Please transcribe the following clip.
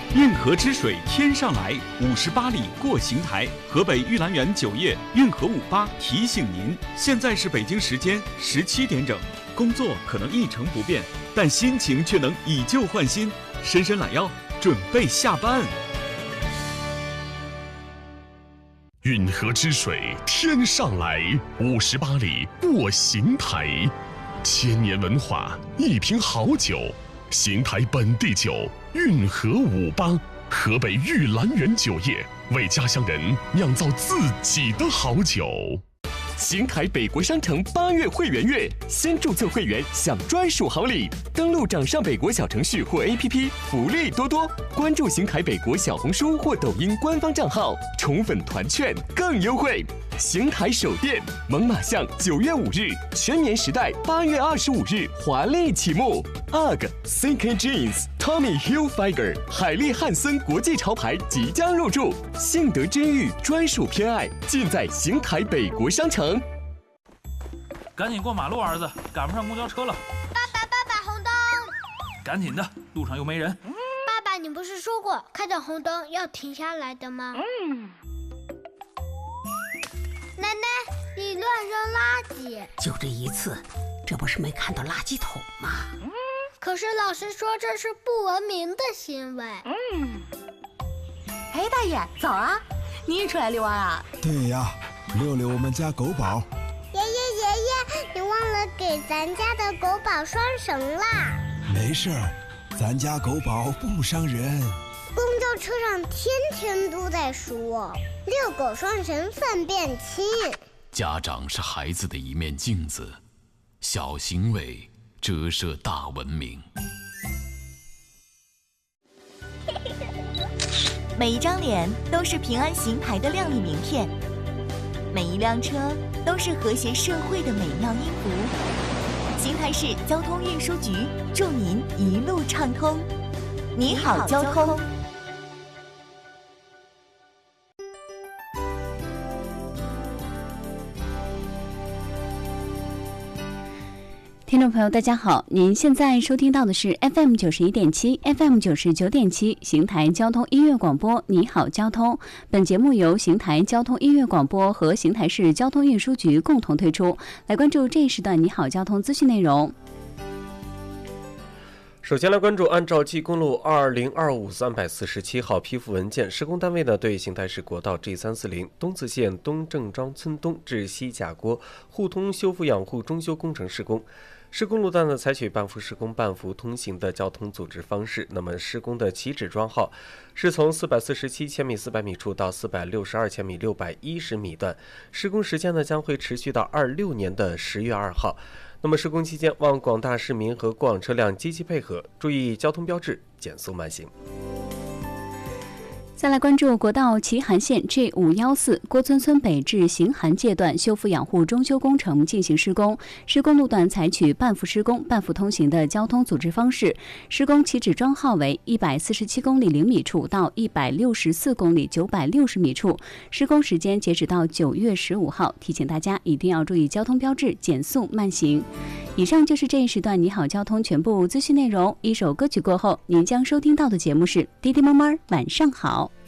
运河之水天上来，58里过邢台。河北玉兰园酒业运河58提醒您，现在是北京时间17点整。工作可能一成不变，但心情却能以旧换新。伸伸懒腰，准备下班。 运河之水天上来，58里过邢台。千年文化，一瓶好酒，邢台本地酒运河58，河北玉兰园酒业为家乡人酿造自己的好酒。邢台北国商城8月会员月，先注册会员享专属好礼。登录掌上北国小程序或 APP， 福利多多。关注邢台北国小红书或抖音官方账号，宠粉团券更优惠。邢台首店猛犸象9月5日，全年时代8月25日华丽启幕。UGG、CK Jeans、Tommy Hilfiger、海利汉森国际潮牌即将入驻，幸得真玉专属偏爱尽在邢台北国商城。 赶紧过马路，儿子，赶不上公交车了。 爸爸，红灯！ 赶紧的，路上又没人。 爸爸，你不是说过看到红灯要停下来的吗？奶奶，你乱扔垃圾！ 就这一次，这不是没看到垃圾桶吗？ 可是老师说这是不文明的行为。 哎，大爷，早啊！你也出来遛弯啊？ 对呀，遛遛我们家狗宝。 爷爷，你忘了给咱家的狗宝拴绳啦。 没事儿，咱家狗宝不伤人。 公交车上天天都在说遛狗拴绳粪便轻。 家长是孩子的一面镜子，小行为折射大文明。 每一张脸都是平安邢台的亮丽名片，每一辆车都是和谐社会的美妙音符。邢台市交通运输局祝您一路畅通。你好，交通。 听众朋友大家好，您现在收听到的是 FM 91.7 FM 99.7邢台交通音乐广播你好交通。本节目由邢台交通音乐广播和邢台市交通运输局共同推出。来关注这一时段你好交通资讯内容。 首先来关注，按照济公路2025 347号批复文件，施工单位呢对邢台市国道 G340 东子线东郑庄村东至西贾郭互通修复养护中修工程施工。施工路段呢采取半幅施工半幅通行的交通组织方式，那么施工的起止桩号是从447千米400米处到462千米610米段，施工时间呢将会持续到26年的10月2号。那么施工期间，望广大市民和过往车辆积极配合，注意交通标志，减速慢行。 再来关注国道齐韩线 G514 郭村村北至邢韩界段修复养护中修工程进行施工，施工路段采取半幅施工半幅通行的交通组织方式，施工起止桩号为147公里0米处到164公里960米处，施工时间截止到9月15号，提醒大家一定要注意交通标志，减速慢行。以上就是这一时段你好交通全部资讯内容，一首歌曲过后您将收听到的节目是滴滴妈妈晚上好。